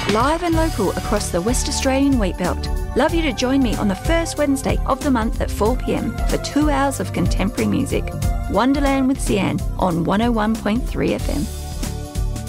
live and local across the West Australian wheat belt. Love you to join me on the first Wednesday of the month at 4 p.m. for 2 hours of contemporary music. Wonderland with Sian on 101.3 FM.